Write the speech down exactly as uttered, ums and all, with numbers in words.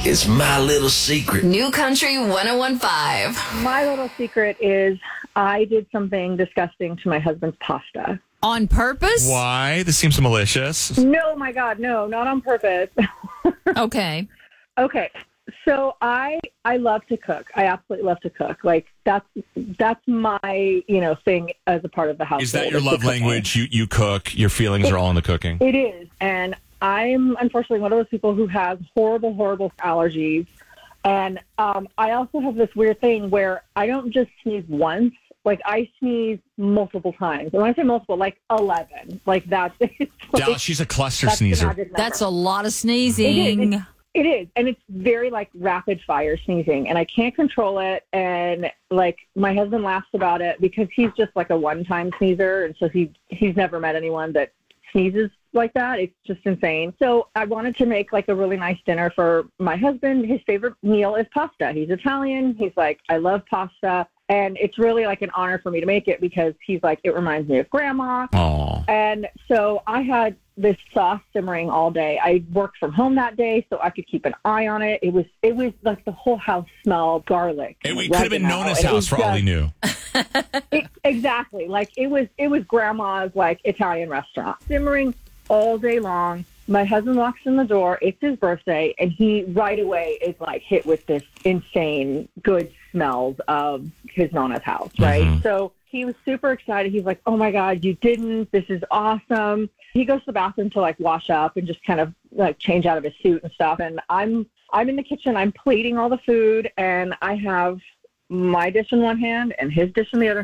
It's my little secret. New Country one oh one point five. My little secret is I did something disgusting to my husband's pasta. On purpose? Why? This seems malicious. No, my God, no, not on purpose. Okay. Okay. So I I love to cook. I absolutely love to cook. Like that's that's my, you know, thing as a part of the household. Is that your is love the cooking. language? You you cook. Your feelings It- are all in the cooking. It is. And I'm unfortunately one of those people who has horrible, horrible allergies. And um, I also have this weird thing where I don't just sneeze once. Like, I sneeze multiple times. And when I say multiple, like eleven. Like, that's... It's like, Dallas, she's a cluster that's the sneezer. magic number. That's a lot of It is. sneezing. It's- It is. And it's very, like, rapid-fire sneezing. And I can't control it. And, like, my husband laughs about it because he's just, like, a one-time sneezer. And so he he's never met anyone that sneezes like that. It's just insane. So I wanted to make, like, a really nice dinner for my husband. His favorite meal is pasta. He's Italian. He's like, I love pasta. And it's really, like, an honor for me to make it because he's like, it reminds me of grandma. Aw. And so I had this sauce simmering all day. I worked from home that day, so I could keep an eye on it. It was, it was like the whole house smelled garlic. It, it and could have been oregano. Nona's It house was for all he just- knew. it, exactly. Like it was, it was grandma's like Italian restaurant simmering all day long. My husband walks in the door. It's his birthday, and he right away is like hit with this insane good smells of his Nona's house, right? Mhm. So he was super excited. He's like, "Oh my God, you didn't! This is awesome!" He goes to the bathroom to like wash up and just kind of like change out of his suit and stuff. And I'm I'm in the kitchen. I'm plating all the food, and I have my dish in one hand and his dish in the other